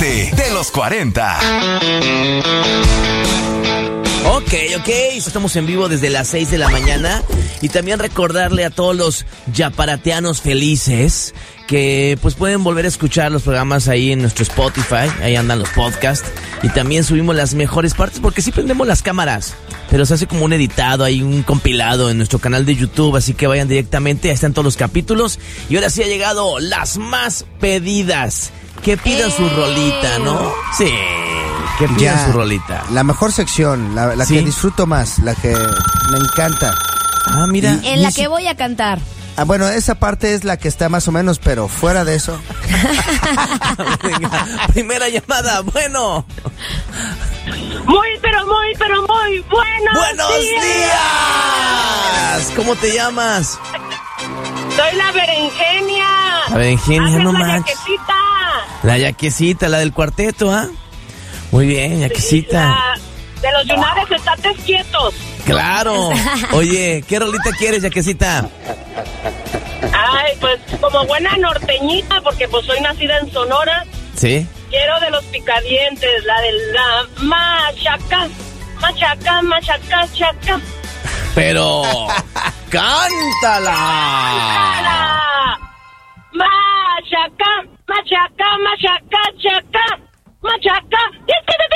Parte de los 40. Ok, estamos en vivo desde las 6 de la mañana y también recordarle a todos los yaparateanos felices que pues pueden volver a escuchar los programas ahí en nuestro Spotify, ahí andan los podcasts y también subimos las mejores partes porque sí prendemos las cámaras, pero se hace como un editado, hay un compilado en nuestro canal de YouTube, así que vayan directamente, ahí están todos los capítulos y ahora sí ha llegado las más pedidas, que pidan su rolita, ¿no? Sí. Que pidan su rolita. La mejor sección, la ¿Sí? que disfruto más, la que me encanta. Ah, mira. En la que voy a cantar. Ah, bueno, esa parte es la que está más o menos, pero fuera de eso. Venga, primera llamada, bueno. Muy buenos días. ¿Cómo te llamas? Soy la Berenjenia. La Berenjenia, no manches. Yaquecita. La Yaquecita, la del cuarteto, ¿ah? Muy bien, Yaquecita. De los Yunares, estate quietos. Claro. Oye, ¿qué rolita quieres, Yaquecita? Ay, pues como buena norteñita, porque pues soy nacida en Sonora. ¿Sí? Quiero de los Picadientes, la de la machaca, chaca. Pero cántala. Machaca, chaca. Machaca.